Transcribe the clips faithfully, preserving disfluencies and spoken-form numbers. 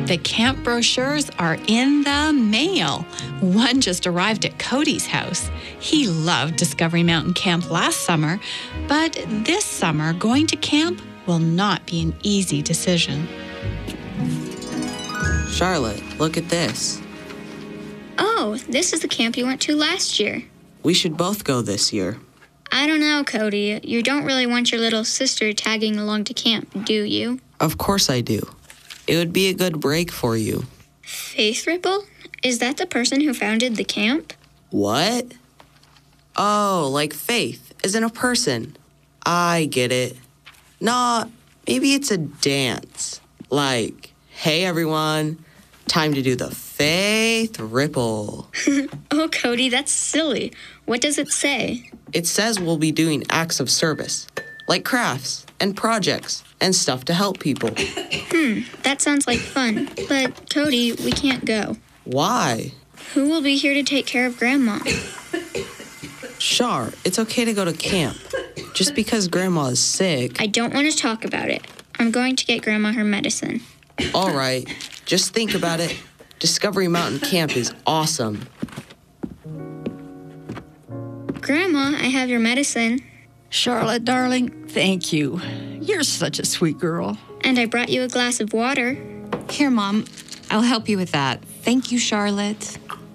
The camp brochures are in the mail. One just arrived at Cody's house. He loved Discovery Mountain Camp last summer, but this summer, going to camp will not be an easy decision. Charlotte, look at this. Oh, this is the camp you went to last year. We should both go this year. I don't know, Cody. You don't really want your little sister tagging along to camp, do you? Of course I do. It would be a good break for you. Faith Ripple? Is that the person who founded the camp? What? Oh, like Faith isn't a person. I get it. Nah, maybe it's a dance. Like, hey everyone, time to do the Faith Ripple. Oh, Cody, that's silly. What does it say? It says we'll be doing acts of service, like crafts and projects and stuff to help people. Hmm, that sounds like fun. But, Cody, we can't go. Why? Who will be here to take care of Grandma? Char, it's okay to go to camp. Just because Grandma is sick. I don't want to talk about it. I'm going to get Grandma her medicine. All right, just think about it. Discovery Mountain Camp is awesome. Grandma, I have your medicine. Charlotte, darling, thank you. You're such a sweet girl. And I brought you a glass of water. Here, Mom. I'll help you with that. Thank you, Charlotte.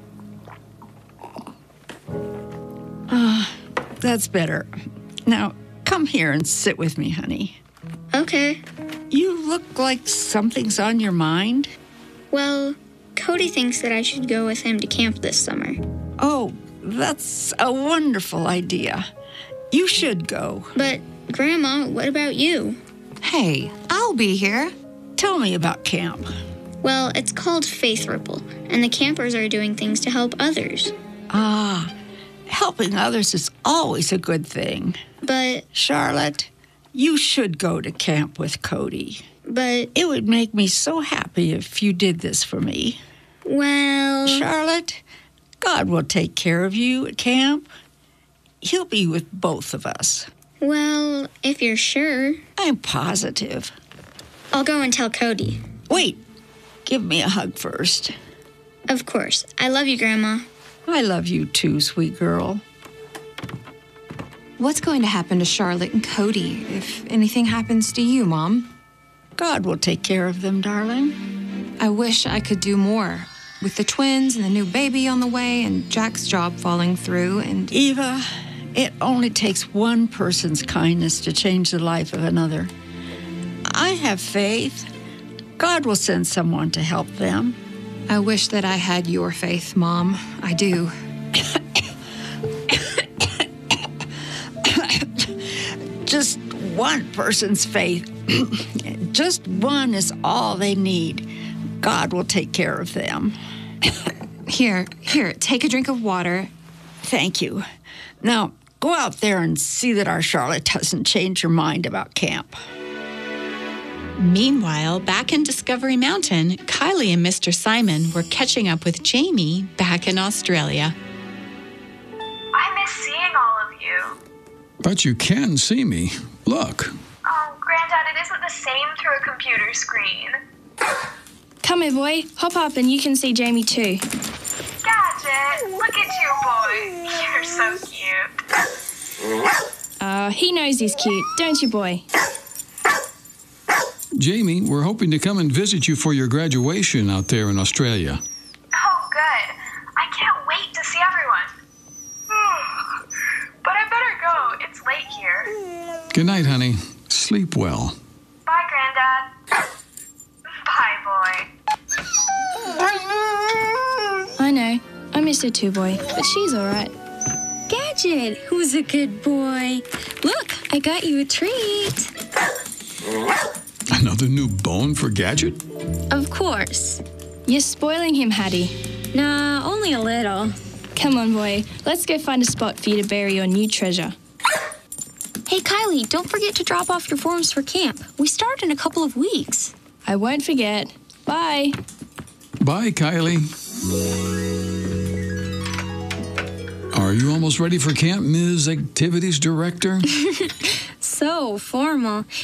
Ah, that's better. Now, come here and sit with me, honey. Okay. You look like something's on your mind. Well, Cody thinks that I should go with him to camp this summer. Oh, that's a wonderful idea. You should go. But, Grandma, what about you? Hey, I'll be here. Tell me about camp. Well, it's called Faith Ripple, and the campers are doing things to help others. Ah, helping others is always a good thing. But... Charlotte, you should go to camp with Cody. But... It would make me so happy if you did this for me. Well... Charlotte, God will take care of you at camp. He'll be with both of us. Well, if you're sure. I'm positive. I'll go and tell Cody. Wait, give me a hug first. Of course. I love you, Grandma. I love you too, sweet girl. What's going to happen to Charlotte and Cody if anything happens to you, Mom? God will take care of them, darling. I wish I could do more. With the twins and the new baby on the way and Jack's job falling through and... Eva, it only takes one person's kindness to change the life of another. I have faith. God will send someone to help them. I wish that I had your faith, Mom. I do. Just one person's faith. Just one is all they need. God will take care of them. Here, here, take a drink of water. Thank you. Now, go out there and see that our Charlotte doesn't change her mind about camp. Meanwhile, back in Discovery Mountain, Kylie and Mister Simon were catching up with Jamie back in Australia. I miss seeing all of you. But you can see me. Look. Oh, Granddad, it isn't the same through a computer screen. Come here, boy. Hop up and you can see Jamie too. Gadget, look at you, boy. You're so cute. Uh, he knows he's cute, don't you, boy? Jamie, we're hoping to come and visit you for your graduation out there in Australia. Oh, good. I can't wait to see everyone. But I better go. It's late here. Good night, honey. Sleep well. Bye, Granddad. Bye, boy. I know. I miss her too, boy. But she's all right. Gadget, who's a good boy? Look, I got you a treat. Another new bone for Gadget? Of course. You're spoiling him, Hattie. Nah, only a little. Come on, boy. Let's go find a spot for you to bury your new treasure. Hey, Kylie, don't forget to drop off your forms for camp. We start in a couple of weeks. I won't forget. Bye. Bye, Kylie. Are you almost ready for camp, Miz Activities Director? So formal.